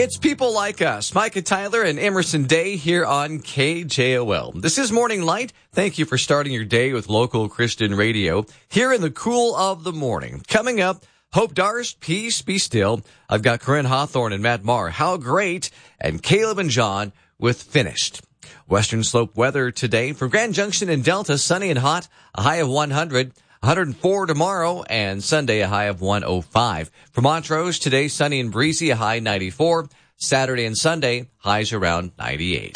It's People Like Us. Micah Tyler and Emerson Day here on KJOL. This is Morning Light. Thank you for starting your day with local Christian radio here in the cool of the morning. Coming up, Hope Darst, Peace Be Still. I've got Corinne Hawthorne and Matt Marr, How Great, and Caleb and John with Finished. Western Slope weather today from Grand Junction and Delta, sunny and hot, a high of 100. 104 tomorrow, and Sunday a high of 105. For Montrose, today sunny and breezy, a high 94. Saturday and Sunday, highs around 98.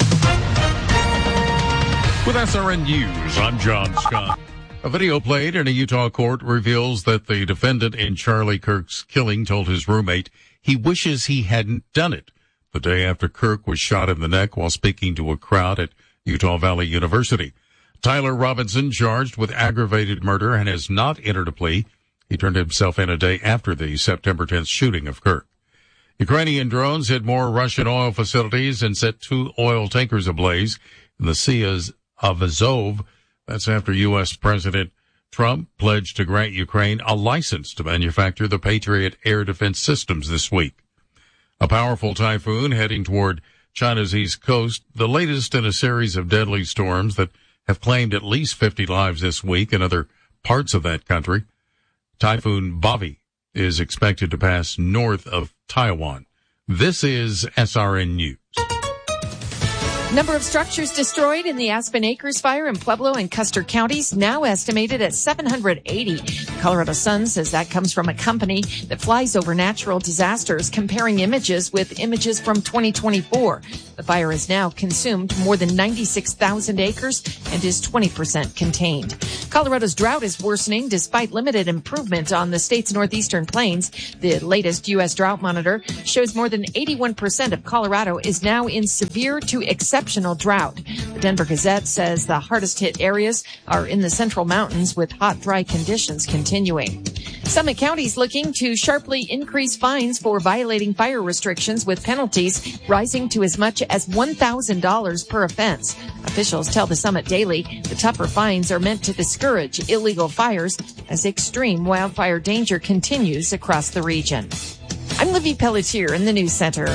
With SRN News, I'm John Scott. A video played in a Utah court reveals that the defendant in Charlie Kirk's killing told his roommate he wishes he hadn't done it the day after Kirk was shot in the neck while speaking to a crowd at Utah Valley University. Tyler Robinson charged with aggravated murder and has not entered a plea. He turned himself in a day after the September 10th shooting of Kirk. Ukrainian drones hit more Russian oil facilities and set 2 oil tankers ablaze in the Sea of Azov. That's after U.S. President Trump pledged to grant Ukraine a license to manufacture the Patriot air defense systems this week. A powerful typhoon heading toward China's east coast, the latest in a series of deadly storms that have claimed at least 50 lives this week in other parts of that country. Typhoon Bobby is expected to pass north of Taiwan. This is SRN News. Number of structures destroyed in the Aspen Acres fire in Pueblo and Custer counties now estimated at 780. Colorado Sun says that comes from a company that flies over natural disasters, comparing images with images from 2024. The fire has now consumed more than 96,000 acres and is 20% contained. Colorado's drought is worsening despite limited improvement on the state's northeastern plains. The latest U.S. Drought Monitor shows more than 81% of Colorado is now in severe to exceptional drought. The Denver Gazette says the hardest hit areas are in the central mountains with hot, dry conditions continuing. Summit County is looking to sharply increase fines for violating fire restrictions, with penalties rising to as much as $1,000 per offense. Officials tell the Summit Daily the tougher fines are meant to discourage illegal fires as extreme wildfire danger continues across the region. I'm Libby Pelletier in the News Center.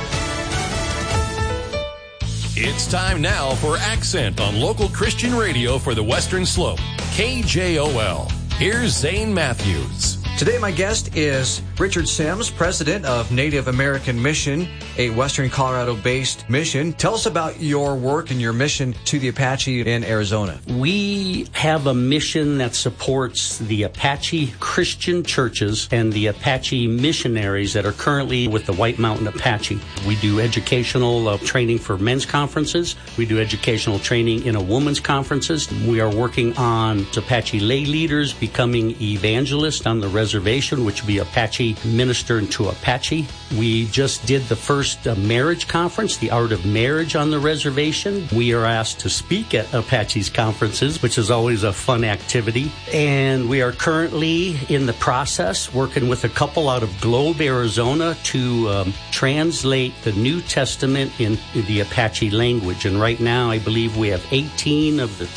It's time now for Accent on local Christian radio for the Western Slope. KJOL. Here's Zane Matthews. Today my guest is Richard Sims, president of Native American Mission, a Western Colorado-based mission. Tell us about your work and your mission to the Apache in Arizona. We have a mission that supports the Apache Christian churches and the Apache missionaries that are currently with the White Mountain Apache. We do educational training for men's conferences. We do educational training in a women's conferences. We are working on Apache lay leaders becoming evangelists on the reservation, which would be Apache minister to Apache. We just did the first marriage conference, the art of marriage on the reservation. We are asked to speak at Apache's conferences, which is always a fun activity. And we are currently in the process working with a couple out of Globe, Arizona to translate the New Testament in the Apache language. And right now, I believe we have 18 of the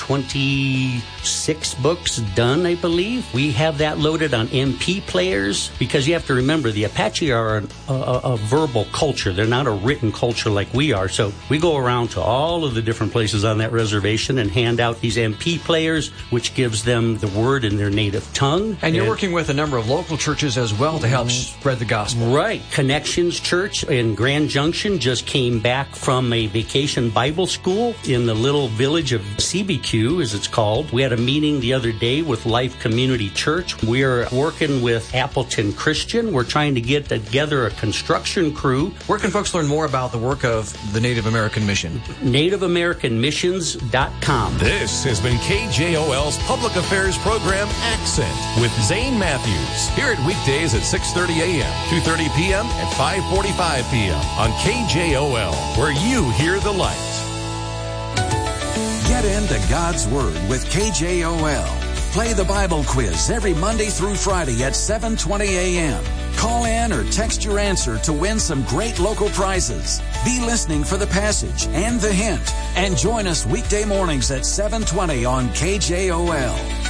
26 books done, I believe. We have that loaded on MP players, because you have to remember the Apache are a verbal culture. They're not a written culture like we are. So we go around to all of the different places on that reservation and hand out these MP players, which gives them the word in their native tongue. And you're working with a number of local churches as well to help spread the gospel. Right. Connections Church in Grand Junction just came back from a vacation Bible school in the little village of CBQ, as it's called. We had a meeting the other day with Life Community Church. We are working with Appleton Christian. We're trying to get together a construction crew. Where can folks learn more about the work of the Native American Mission? NativeAmericanMissions.com. This has been KJOL's Public Affairs Program Accent with Zane Matthews. Hear it weekdays at 6:30 a.m., 2:30 p.m., and 5:45 p.m. on KJOL, where you hear the light. Get into God's Word with KJOL. Play the Bible quiz every Monday through Friday at 7:20 a.m. Call in or text your answer to win some great local prizes. Be listening for the passage and the hint, and join us weekday mornings at 7:20 on KJOL.